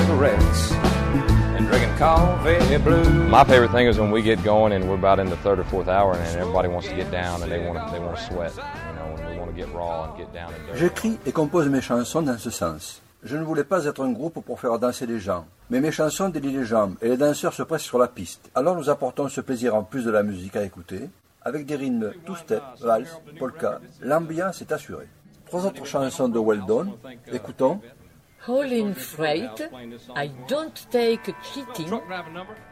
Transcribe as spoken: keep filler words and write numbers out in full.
cigarettes and drinking coffee blue. My favorite thing is when we get going and we're about in the third or fourth hour and everybody wants to get down and they want to, they want to sweat, you know, and we want to get raw and get down and dirty. J'écris et compose mes chansons dans ce sens. Je ne voulais pas être un groupe pour faire danser les gens, mais mes chansons délient les jambes et les danseurs se pressent sur la piste. Alors nous apportons ce plaisir en plus de la musique à écouter, avec des rythmes two-step, valse, polka, l'ambiance est assurée. Trois autres chansons de Weldon, écoutons. All in freight, I don't take cheating,